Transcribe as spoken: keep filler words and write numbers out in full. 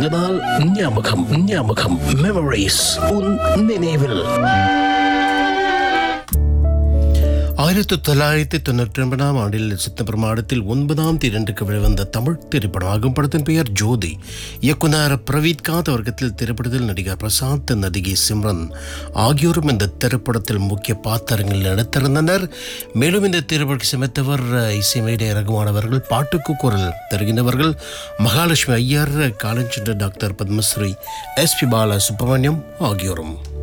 தொடங்கினால் ஞாபகம் ஞாபகம் மெமரிஸ் உன் நினைவில். ஆயிரத்தி தொள்ளாயிரத்தி தொண்ணூற்றி ஒன்பதாம் ஆண்டில் செப்டம்பர் மாதத்தில் ஒன்பதாம் தேதிக்கு வெளிவந்த தமிழ் திரைப்படமாகும். படத்தின் பெயர் ஜோதி. இயக்குனர் பிரவீத் காந்த் அவர்கத்தில் திரைப்படத்தில் நடிகர் பிரசாந்த், நடிகை சிம்ரன் ஆகியோரும் இந்த திரைப்படத்தில் முக்கிய பாத்திரங்களில் நடித்திருந்தனர். மேலும் இந்த திரைப்படத்தை சமைத்தவர் இசைமேடை ரகுமானவர்கள், பாட்டுக்கு குரல் தருகின்றவர்கள் மகாலட்சுமி ஐயர், காலஞ்சென்ற டாக்டர் பத்மஸ்ரீ, எஸ் பி பால சுப்பிரமணியம் ஆகியோரும்.